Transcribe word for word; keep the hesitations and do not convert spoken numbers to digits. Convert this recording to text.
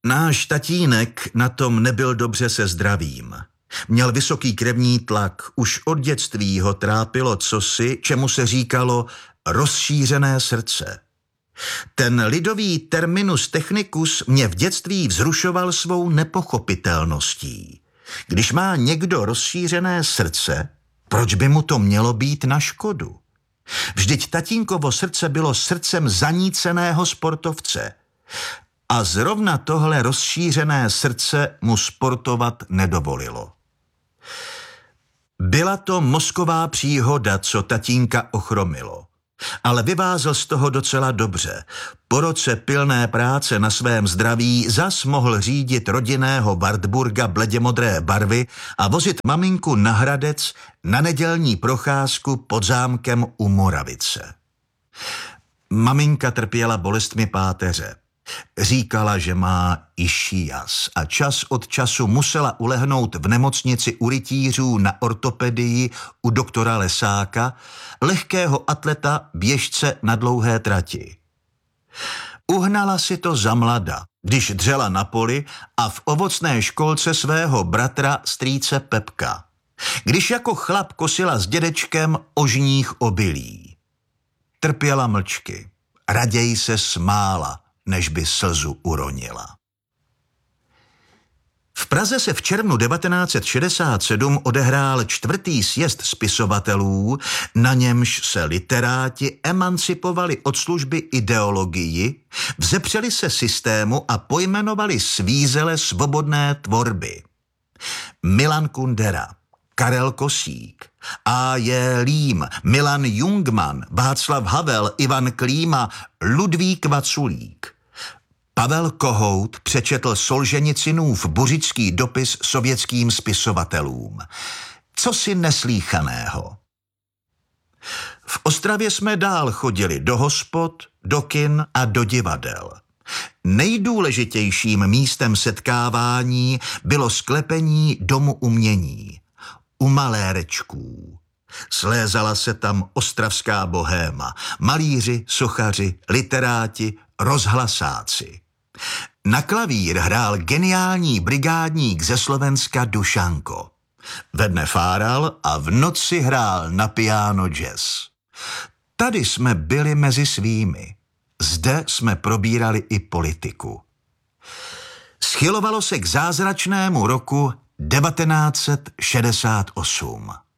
Náš tatínek na tom nebyl dobře se zdravím. Měl vysoký krevní tlak, už od dětství ho trápilo cosi, čemu se říkalo rozšířené srdce. Ten lidový terminus technicus mě v dětství vzrušoval svou nepochopitelností. Když má někdo rozšířené srdce, proč by mu to mělo být na škodu? Vždyť tatínkovo srdce bylo srdcem zaníceného sportovce. A zrovna tohle rozšířené srdce mu sportovat nedovolilo. Byla to mozková příhoda, co tatínka ochromilo. Ale vyvázl z toho docela dobře. Po roce pilné práce na svém zdraví zas mohl řídit rodinného Wartburga bledě modré barvy a vozit maminku na Hradec na nedělní procházku pod zámkem u Moravice. Maminka trpěla bolestmi páteře. Říkala, že má išias a čas od času musela ulehnout v nemocnici u rytířů na ortopedii u doktora Lesáka, lehkého atleta běžce na dlouhé trati. Uhnala si to za mlada, když dřela na poli a v ovocné školce svého bratra strýce Pepka, když jako chlap kosila s dědečkem ožních obilí. Trpěla mlčky, raději se smála, než by slzu uronila. V Praze se v červnu devatenáct set šedesát sedm odehrál čtvrtý sjezd spisovatelů, na němž se literáti emancipovali od služby ideologii, vzepřeli se systému a pojmenovali svízele svobodné tvorby. Milan Kundera, Karel Kosík, A. J. Lím, Milan Jungmann, Václav Havel, Ivan Klíma, Ludvík Vaculík. Pavel Kohout přečetl Solženicinův buřický dopis sovětským spisovatelům. Co si neslýchaného. V Ostravě jsme dál chodili do hospod, do kin a do divadel. Nejdůležitějším místem setkávání bylo sklepení Domu umění. U malérečků. Slézala se tam ostravská bohéma, malíři, sochaři, literáti, rozhlasáci. Na klavír hrál geniální brigádník ze Slovenska Dušanko. Ve dne fáral a v noci hrál na piano jazz. Tady jsme byli mezi svými. Zde jsme probírali i politiku. Schylovalo se k zázračnému roku devatenáct set šedesát osm.